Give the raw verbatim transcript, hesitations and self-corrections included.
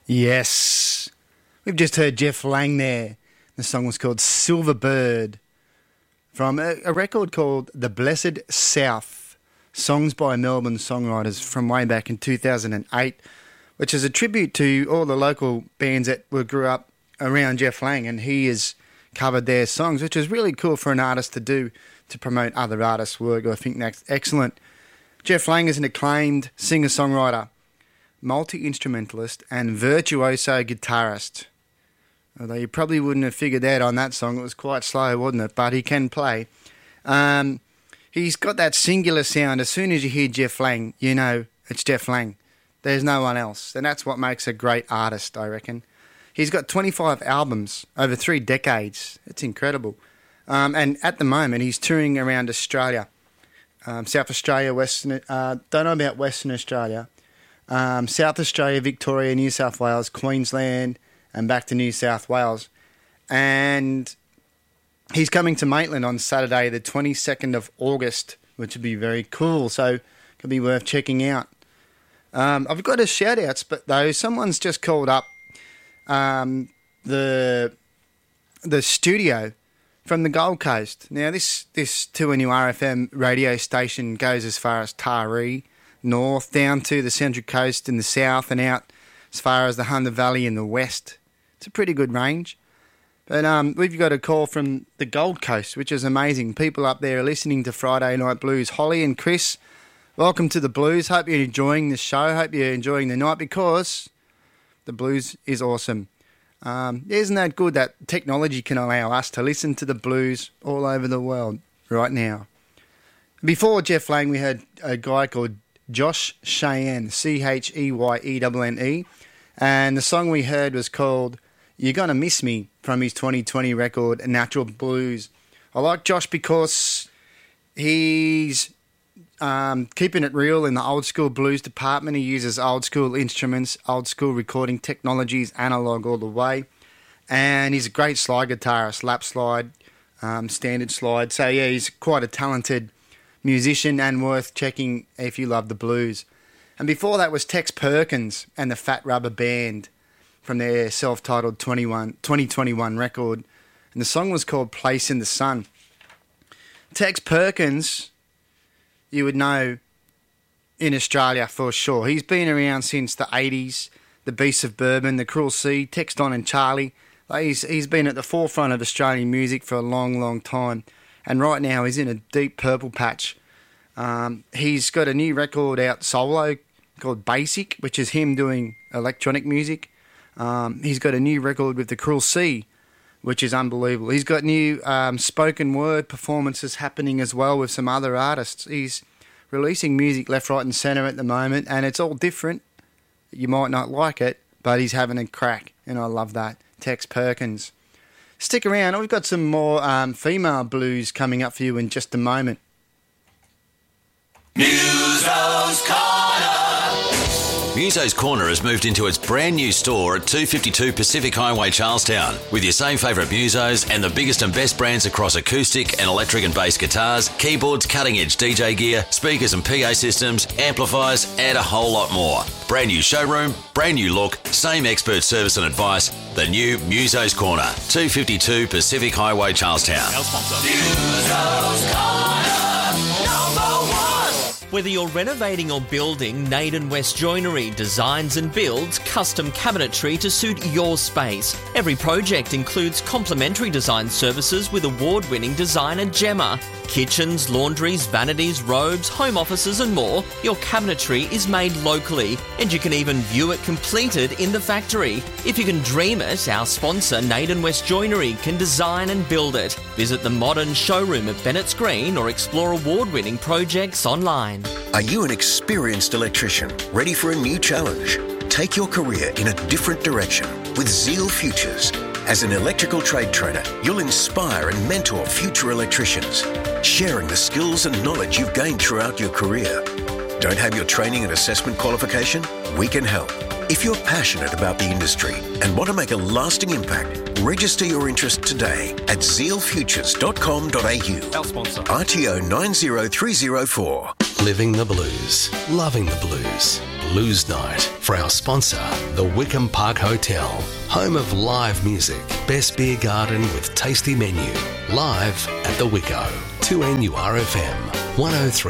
Yes. We've just heard Jeff Lang there. The song was called Silver Bird from a, a record called The Blessed South, songs by Melbourne songwriters from way back in two thousand eight, which is a tribute to all the local bands that were grew up around Jeff Lang, and he has covered their songs, which is really cool for an artist to do, to promote other artists' work. I think that's excellent. Jeff Lang is an acclaimed singer-songwriter, multi-instrumentalist and virtuoso guitarist. Although you probably wouldn't have figured that on that song. It was quite slow, wasn't it? But he can play. Um, he's got that singular sound. As soon as you hear Jeff Lang, you know it's Jeff Lang. There's no one else. And that's what makes a great artist, I reckon. He's got twenty-five albums over three decades. It's incredible. Um, and at the moment, he's touring around Australia. Um, South Australia, Western... Uh, don't know about Western Australia. Um, South Australia, Victoria, New South Wales, Queensland, and back to New South Wales. And he's coming to Maitland on Saturday, the twenty-second of August, which would be very cool. So could be worth checking out. Um, I've got a shout-outs, but though someone's just called up um, the the studio from the Gold Coast. Now, this, this two N U R F M radio station goes as far as Taree, north, down to the Central Coast in the south, and out as far as the Hunter Valley in the west. It's a pretty good range. But um, we've got a call from the Gold Coast, which is amazing. People up there are listening to Friday Night Blues. Holly and Chris, welcome to the Blues. Hope you're enjoying the show. Hope you're enjoying the night, because the blues is awesome. Um, isn't that good that technology can allow us to listen to the blues all over the world right now? Before Jeff Lang, we had a guy called Josh Cheyenne, C H E Y E N N E, and the song we heard was called You're Gonna Miss Me from his twenty twenty record, Natural Blues. I like Josh because he's um, keeping it real in the old school blues department. He uses old school instruments, old school recording technologies, analog all the way, and he's a great slide guitarist, lap slide, um, standard slide. So yeah, he's quite a talented musician and worth checking if you love the blues. And before that was Tex Perkins and the Fat Rubber Band from their self-titled twenty twenty-one record, and the song was called Place in the Sun. Tex Perkins, you would know in Australia for sure. He's been around since the eighties, the Beasts of Bourbon, the Cruel Sea, Texton and Charlie. Like he's, he's been at the forefront of Australian music for a long, long time. And right now he's in a deep purple patch. Um, he's got a new record out solo called Basic, which is him doing electronic music. Um, he's got a new record with the Cruel Sea, which is unbelievable. He's got new um, spoken word performances happening as well with some other artists. He's releasing music left, right and centre at the moment, and it's all different. You might not like it, but he's having a crack, and I love that. Tex Perkins. Stick around. We've got some more um, female blues coming up for you in just a moment. Muso's Corner. Muso's Corner has moved into its brand new store at two fifty-two Pacific Highway, Charlestown, with your same favourite Musos and the biggest and best brands across acoustic and electric and bass guitars, keyboards, cutting-edge D J gear, speakers and P A systems, amplifiers, and a whole lot more. Brand new showroom, brand new look, same expert service and advice. The new Muso's Corner, two fifty-two Pacific Highway, Charlestown. Our sponsor. Muso's Corner, number one. Whether you're renovating or building, Naden West Joinery designs and builds custom cabinetry to suit your space. Every project includes complimentary design services with award-winning designer Gemma. Kitchens, laundries, vanities, robes, home offices and more. Your cabinetry is made locally, and you can even view it completed in the factory. If you can dream it, our sponsor Naden West Joinery can design and build it. Visit the modern showroom at Bennett's Green or explore award-winning projects online. Are you an experienced electrician ready for a new challenge? Take your career in a different direction with Zeal Futures. As an electrical trade trainer, you'll inspire and mentor future electricians, sharing the skills and knowledge you've gained throughout your career. Don't have your training and assessment qualification? We can help. If you're passionate about the industry and want to make a lasting impact, register your interest today at zeal futures dot com dot a u. Our sponsor. R T O nine zero three zero four. Living the blues, loving the blues. Lose Night for our sponsor, the Wickham Park Hotel, home of live music, best beer garden with tasty menu, live at the Wicko, two N U R F M, one oh three.